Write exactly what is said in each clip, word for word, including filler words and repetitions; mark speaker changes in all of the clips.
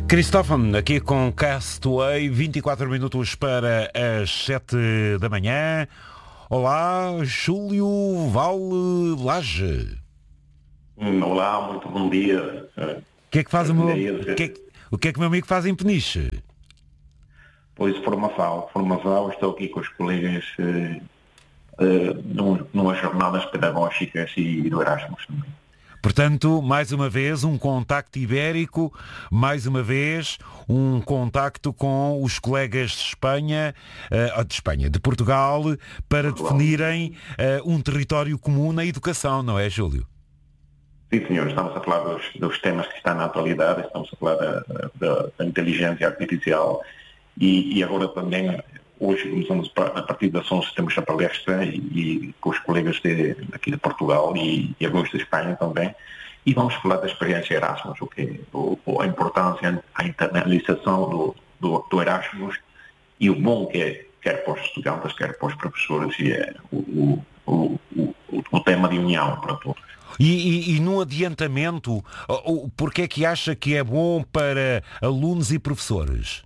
Speaker 1: Cristófão, aqui com Castaway, vinte e quatro minutos para as sete da manhã. Olá, Júlio Vale Lage.
Speaker 2: Olá, muito bom dia.
Speaker 1: O que é que faz o meu, o que é, o que é que o meu amigo faz em Peniche?
Speaker 2: Pois, formação, formação, estou aqui com os colegas eh, eh, num, numas jornadas pedagógicas e do Erasmus também.
Speaker 1: Portanto, mais uma vez, um contacto ibérico, mais uma vez, um contacto com os colegas de Espanha, uh, de Espanha, de Portugal, para
Speaker 2: Portugal.
Speaker 1: definirem uh, um território comum na educação, não é, Júlio?
Speaker 2: Sim, senhor, estamos a falar dos, dos temas que estão na atualidade, estamos a falar da, da, da inteligência artificial e, e agora também, hoje começamos a partir das onze temos a palestra e, e com os colegas de, aqui de Portugal e, e alguns de Espanha também, e vamos falar da experiência Erasmus, o que, o, a importância, a internalização do, do, do Erasmus e o bom que é, quer para os estudantes, quer para os professores, e é o, o, o, o, o tema de união para todos.
Speaker 1: E, e, e num adiantamento, porque é que acha que é bom para alunos e professores?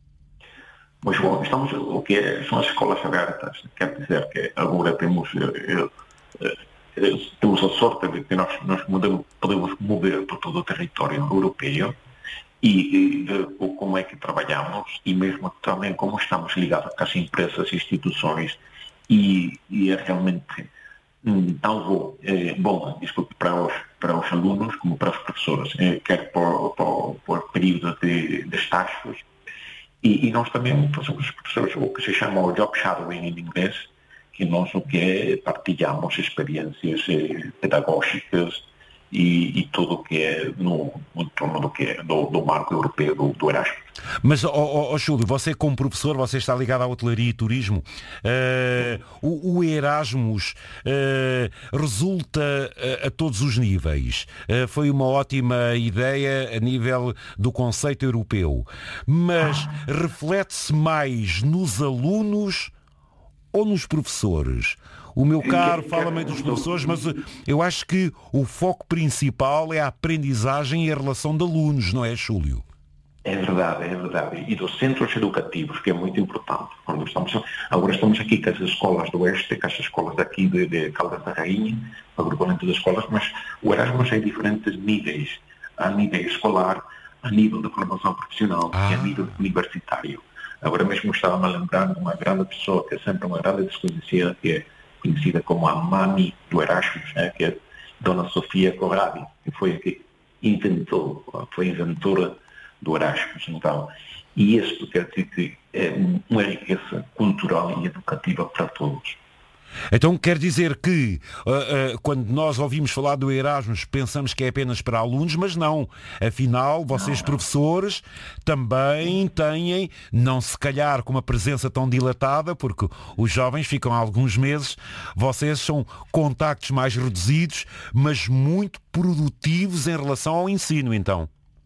Speaker 2: Mas bom, estamos, o que é, são as escolas abertas, quer dizer que agora temos, eh, eh, temos a sorte de que nós, nós podemos, podemos mover por todo o território europeu e, e ver como é que trabalhamos e mesmo também como estamos ligados com as empresas e instituições e, e é realmente hum, algo eh, bom, desculpe, para os, para os alunos como para os professores, eh, quer por, por, por período de, de estágios. E, e nós também fazemos professores o que se chama o job shadowing em inglês, que nós o que é partilhamos experiências eh, pedagógicas e, e tudo o que é no, no torno do que é do, do marco europeu do, do Erasmus.
Speaker 1: Mas, ó oh, oh, Júlio, você como professor, você está ligado à hotelaria e turismo, uh, o, o Erasmus uh, resulta a, a todos os níveis. Uh, foi uma ótima ideia a nível do conceito europeu, mas reflete-se mais nos alunos ou nos professores? O meu caro fala meio dos professores, mas eu acho que o foco principal é a aprendizagem e a relação de alunos, não é, Júlio?
Speaker 2: É verdade, é verdade. E dos centros educativos, que é muito importante. Quando estamos, agora estamos aqui com as escolas do Oeste, com as escolas daqui de, de Caldas da Rainha, agrupamento de escolas, mas o Erasmus é em diferentes níveis. A nível escolar, a nível de formação profissional ah. e a nível universitário. Agora mesmo estava-me a lembrar de uma grande pessoa, que é sempre uma grande desconhecida, que é conhecida como a mãe do Erasmus, né, que é Dona Sofia Corradi, que foi a que inventou, foi inventora do Erasmus. Então, e isto quer dizer que é uma riqueza cultural e educativa para todos.
Speaker 1: Então quer dizer que uh, uh, quando nós ouvimos falar do Erasmus pensamos que é apenas para alunos, mas não. Afinal, vocês não, não. professores também têm, não se calhar com uma presença tão dilatada, porque os jovens ficam há alguns meses, vocês são contactos mais reduzidos, mas muito produtivos em relação ao ensino, então.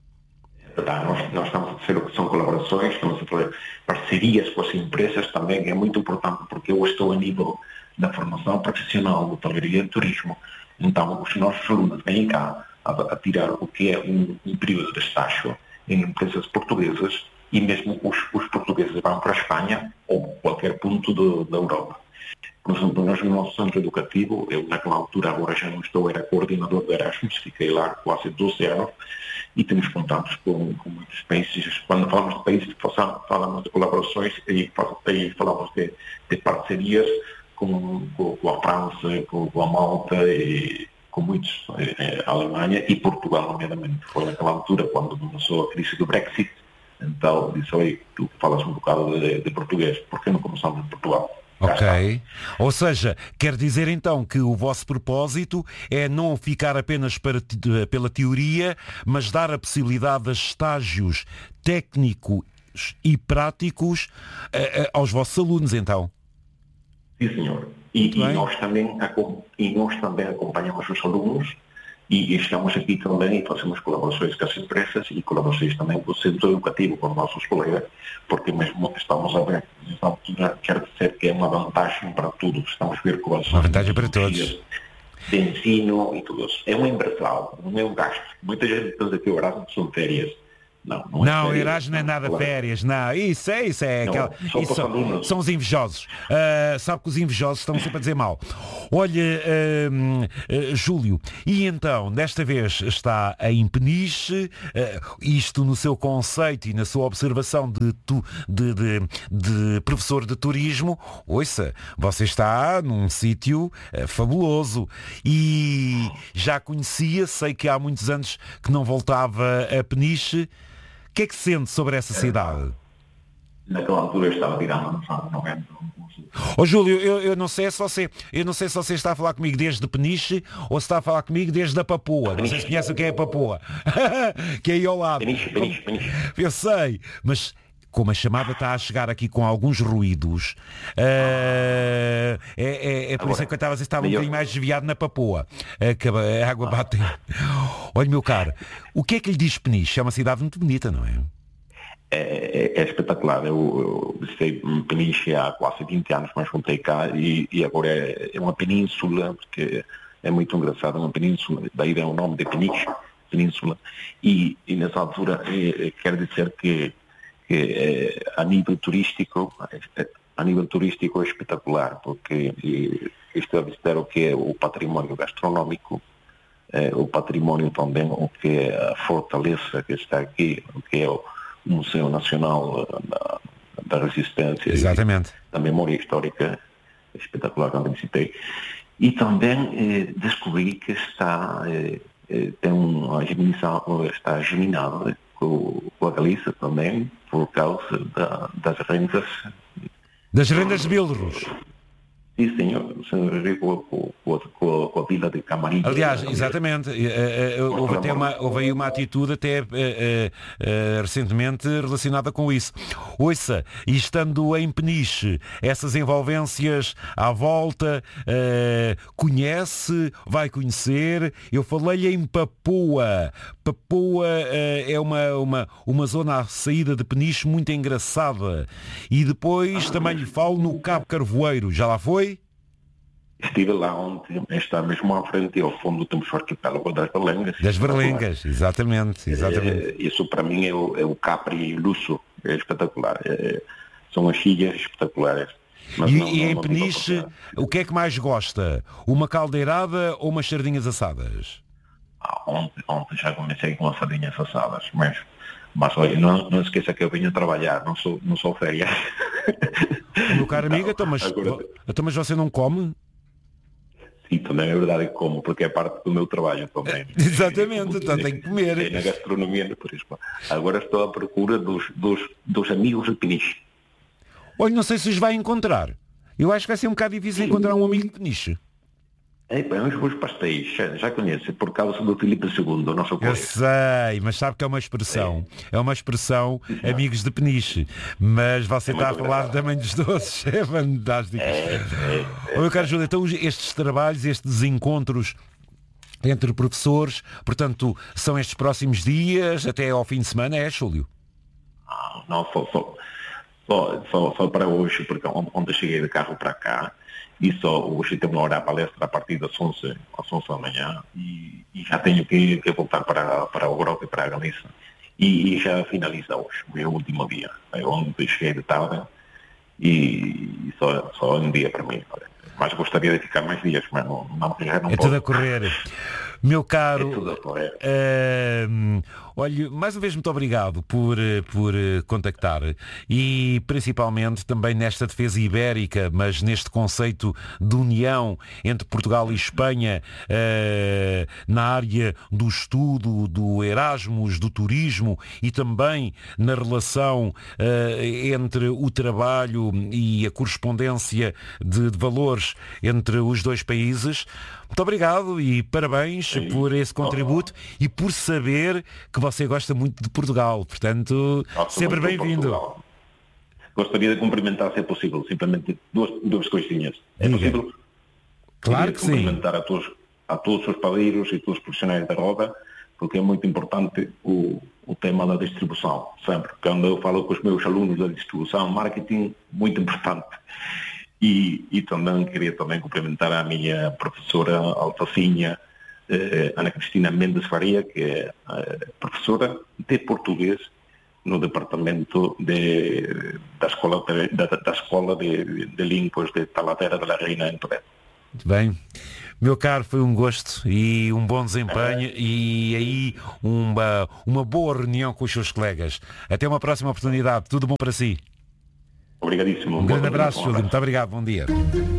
Speaker 2: Nós, nós estamos a fazer o que são colaborações, estamos a fazer parcerias com as empresas também, que é muito importante, porque eu estou a nível da formação profissional de hotelaria e turismo. Então, os nossos alunos vêm cá a, a tirar o que é um, um período de estágio em empresas portuguesas e mesmo os, os portugueses vão para a Espanha ou qualquer ponto de, da Europa. Por exemplo, nós no nosso centro educativo, eu naquela altura agora já não estou, era coordenador do Erasmus, fiquei lá quase doze anos e temos contatos com, com muitos países. Quando falamos de países, falamos de colaborações e, e falamos de, de parcerias com, com, com a França, com, com a Malta e com muitos, eh, a Alemanha e Portugal, nomeadamente. Foi naquela altura quando começou a crise do Brexit, então disse, oi, tu falas um bocado de, de português, por que não começamos em Portugal?
Speaker 1: Ok. Ou seja, quer dizer então que o vosso propósito é não ficar apenas para, pela teoria, mas dar a possibilidade de estágios técnicos e práticos a, a, aos vossos alunos, então?
Speaker 2: Sim, senhor. E, e, nós também, e nós também acompanhamos os alunos e estamos aqui também e fazemos colaborações com as empresas e colaborações também com o centro educativo, com os nossos colegas, porque mesmo estamos a ver, então, quer dizer que é uma vantagem para todos, estamos a ver com as
Speaker 1: uma vantagem para todos.
Speaker 2: De ensino e tudo isso. É um empresarial, não é um gasto. Muita gente pensa que o Erasmus são férias. Não, não, é
Speaker 1: não
Speaker 2: férias,
Speaker 1: Erasmus não é nada
Speaker 2: claro.
Speaker 1: férias, não, isso é, isso é
Speaker 2: Não,
Speaker 1: aquela,
Speaker 2: só
Speaker 1: isso
Speaker 2: para
Speaker 1: são,
Speaker 2: alunos.
Speaker 1: são os invejosos. Uh, sabe que os invejosos estão sempre a dizer mal. Olha, uh, uh, Júlio, e então, desta vez está em Peniche, uh, isto no seu conceito e na sua observação de, tu, de, de, de professor de turismo, ouça, você está num sítio uh, fabuloso e já conhecia, sei que há muitos anos que não voltava a Peniche. O que é que sente sobre essa cidade?
Speaker 2: Naquela altura eu estava tirando no sábado, não é?
Speaker 1: Ó oh, Júlio, eu, eu não sei se você, eu não sei se você está a falar comigo desde Peniche ou se está a falar comigo desde a Papoa. Não sei se conhece o que é a Papoa. Que é aí ao lado.
Speaker 2: Peniche, Peniche, Peniche.
Speaker 1: Eu sei, mas como a chamada está a chegar aqui com alguns ruídos, uh, é, é, é por isso que eu estava a dizer que estava um bocadinho mais desviado na Papoa. A, a água bate. Olha, meu caro, o que é que lhe diz Peniche? É uma cidade muito bonita, não é?
Speaker 2: É, é, é espetacular. Eu, eu visitei Peniche há quase vinte anos, mas voltei cá e, e agora é, é uma península, porque é muito engraçado, uma península, daí é o nome de Peniche, península, e, e nessa altura é, é, quer dizer que, que é, a nível turístico, é, a nível turístico é espetacular, porque é, estou a visitar o que é o património gastronómico, é, o património também, o que é a fortaleza que está aqui, o que é o Museu Nacional da, da Resistência.
Speaker 1: Exatamente.
Speaker 2: Da Memória Histórica, espetacular, quando visitei. E também eh, descobri que está, eh, eh, tem uma germinação, está germinado com, com a Galiza também, por causa da, das rendas.
Speaker 1: Das rendas de Bilros.
Speaker 2: Sim, senhor, com, com, com, com a vila de Camarim.
Speaker 1: Aliás, exatamente, houve, até uma, houve aí uma atitude até uh, uh, uh, recentemente relacionada com isso. Ouça, e estando em Peniche, essas envolvências à volta, uh, conhece, vai conhecer, eu falei em Papoa. Papoa uh, é uma, uma, uma zona à saída de Peniche muito engraçada. E depois também lhe falo no Cabo Carvoeiro, já lá foi?
Speaker 2: Estive lá ontem, está mesmo à frente ao fundo temos o arquipélago das Berlengas.
Speaker 1: Das Berlengas, exatamente, exatamente.
Speaker 2: É, isso para mim é o, é o Capri e o Luço, é espetacular. É, são as ilhas espetaculares.
Speaker 1: Mas e, não, e não, em não Peniche, o que é que mais gosta? Uma caldeirada ou umas sardinhas assadas?
Speaker 2: Ah, ontem, ontem já comecei com as sardinhas assadas, mas, mas olha, não, não esqueça que eu venho trabalhar, não sou, não sou férias.
Speaker 1: Meu caro amigo, então mas, agora... então, mas você não come?
Speaker 2: Sim, também é verdade que como, porque é parte do meu trabalho também.
Speaker 1: Exatamente, então tem que comer.
Speaker 2: É na gastronomia, por isso. Agora estou à procura dos, dos, dos amigos de Peniche.
Speaker 1: Olha, não sei se os vai encontrar. Eu acho que vai ser um bocado difícil encontrar um amigo de Peniche.
Speaker 2: É, bem, os pastéis, já, já conhece, por causa do Filipe segundo, o nosso colega.
Speaker 1: Eu sei, mas sabe que é uma expressão. É, é uma expressão, exato. Amigos de Peniche. Mas você é está a falar verdade. Também dos doces. É fantástico. É, é, é, oh, meu caro Júlio, então estes trabalhos, estes encontros entre professores, portanto, são estes próximos dias, até ao fim de semana, é, Júlio?
Speaker 2: Ah, não, só, só, só, só, só para hoje, porque ontem cheguei de carro para cá, e só hoje tenho uma hora a palestra a partir das onze, às onze da manhã e, e já tenho que, que voltar para, para o Europa e para a Galiza. E, e já finaliza hoje, o meu último dia. Eu ontem cheguei de tarde e, e só, só um dia para mim. Mas gostaria de ficar mais dias, mas não, não, já não
Speaker 1: é
Speaker 2: posso.
Speaker 1: Tudo a correr. Meu caro,
Speaker 2: é tudo a correr.
Speaker 1: Uh, olha, mais uma vez muito obrigado por, por contactar e principalmente também nesta defesa ibérica, mas neste conceito de união entre Portugal e Espanha uh, na área do estudo, do Erasmus, do turismo e também na relação uh, entre o trabalho e a correspondência de, de valores entre os dois países. Muito obrigado e parabéns Sim. por esse contributo oh. e por saber que você gosta muito de Portugal. Portanto, Gosto sempre bem-vindo.
Speaker 2: Gostaria de cumprimentar, se é possível, simplesmente duas, duas coisinhas. É
Speaker 1: Diga.
Speaker 2: possível?
Speaker 1: Claro que sim.
Speaker 2: Cumprimentar a todos, a todos os padeiros e todos os profissionais da roda, porque é muito importante o, o tema da distribuição. Sempre. Quando eu falo com os meus alunos da distribuição, marketing, muito importante. E, e também queria também cumprimentar a minha professora alfacinha, eh, Ana Cristina Mendes Faria, que é eh, professora de português no departamento de, da Escola, de, da, da escola de, de Limpios de Talavera de la Reina em Toledo.
Speaker 1: Muito bem. Meu caro, foi um gosto e um bom desempenho é. e aí uma, uma boa reunião com os seus colegas. Até uma próxima oportunidade. Tudo bom para si.
Speaker 2: Obrigadíssimo.
Speaker 1: Um grande abraço, Júlio. Muito obrigado. Bom dia.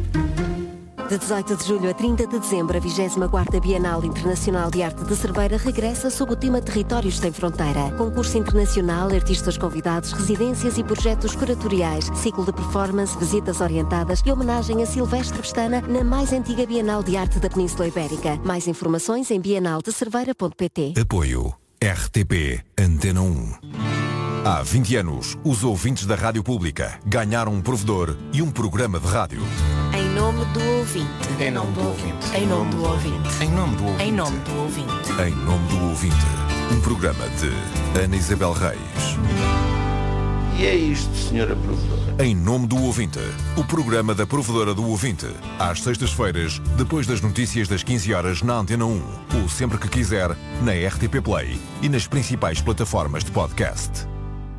Speaker 3: De dezoito de julho a trinta de dezembro, a vigésima quarta Bienal Internacional de Arte de Cerveira regressa sob o tema Territórios Sem Fronteira. Concurso internacional, artistas convidados, residências e projetos curatoriais, ciclo de performance, visitas orientadas e homenagem a Silvestre Pestana na mais antiga Bienal de Arte da Península Ibérica. Mais informações em bienal de cerveira ponto pt.
Speaker 4: Apoio R T P Antena um. Há vinte anos, os ouvintes da Rádio Pública ganharam um provedor e um programa de rádio.
Speaker 5: Em nome do ouvinte.
Speaker 6: Em nome do ouvinte.
Speaker 5: Em nome do ouvinte.
Speaker 6: Em nome do ouvinte.
Speaker 5: Em nome do ouvinte.
Speaker 4: Em nome do ouvinte. Um programa de Ana Isabel Reis.
Speaker 6: E é isto, senhora provedora.
Speaker 4: Em nome do ouvinte. O programa da provedora do ouvinte. Às sextas-feiras, depois das notícias das quinze horas na Antena um. Ou sempre que quiser, na R T P Play e nas principais plataformas de podcast.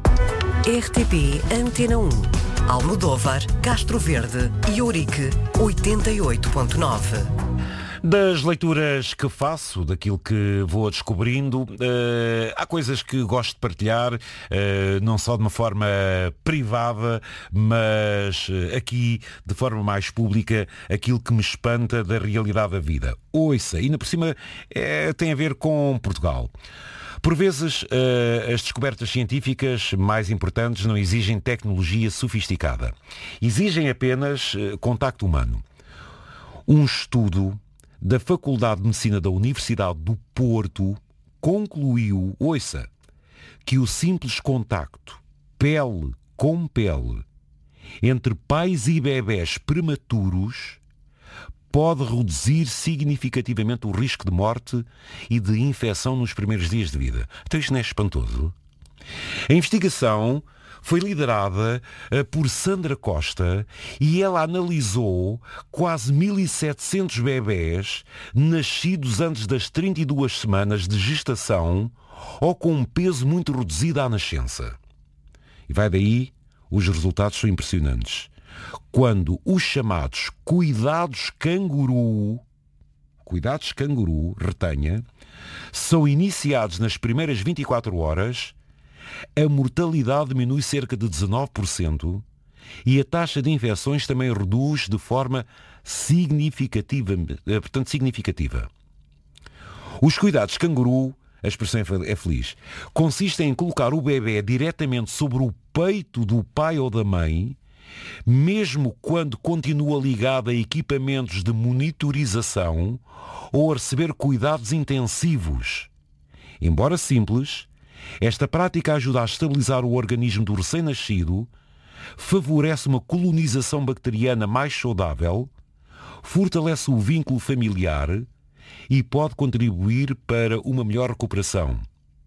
Speaker 3: R T P Antena um. Almodóvar, Castro Verde e Ourique, oitenta e oito ponto nove.
Speaker 1: Das leituras que faço, daquilo que vou descobrindo, uh, há coisas que gosto de partilhar, uh, não só de uma forma privada, mas uh, aqui, de forma mais pública, aquilo que me espanta da realidade da vida. Ouça, ainda por cima é, tem a ver com Portugal. Por vezes, uh, as descobertas científicas mais importantes não exigem tecnologia sofisticada. Exigem apenas uh, contacto humano. Um estudo da Faculdade de Medicina da Universidade do Porto concluiu, ouça, que o simples contacto, pele com pele, entre pais e bebés prematuros pode reduzir significativamente o risco de morte e de infecção nos primeiros dias de vida. Então isto não é espantoso? A investigação foi liderada uh, por Sandra Costa e ela analisou quase mil e setecentos bebés nascidos antes das trinta e duas semanas de gestação ou com um peso muito reduzido à nascença. E vai daí, os resultados são impressionantes. Quando os chamados cuidados canguru, cuidados canguru, retenha, são iniciados nas primeiras vinte e quatro horas, a mortalidade diminui cerca de dezanove por cento e a taxa de infecções também reduz de forma significativa, portanto significativa. Os cuidados canguru, a expressão é feliz, consistem em colocar o bebê diretamente sobre o peito do pai ou da mãe, mesmo quando continua ligado a equipamentos de monitorização ou a receber cuidados intensivos. Embora simples, esta prática ajuda a estabilizar o organismo do recém-nascido, favorece uma colonização bacteriana mais saudável, fortalece o vínculo familiar e pode contribuir para uma melhor recuperação.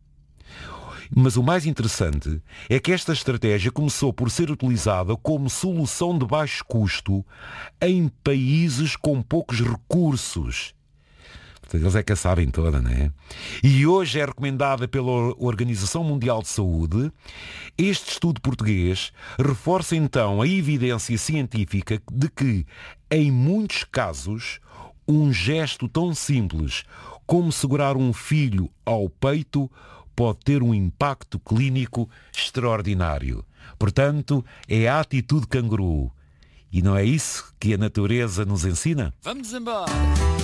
Speaker 1: Mas o mais interessante é que esta estratégia começou por ser utilizada como solução de baixo custo em países com poucos recursos. Eles é que a sabem toda, não é? E hoje é recomendada pela Organização Mundial de Saúde. Este estudo português reforça então a evidência científica de que, em muitos casos, um gesto tão simples como segurar um filho ao peito pode ter um impacto clínico extraordinário. Portanto, é a atitude canguru. E não é isso que a natureza nos ensina?
Speaker 7: Vamos embora!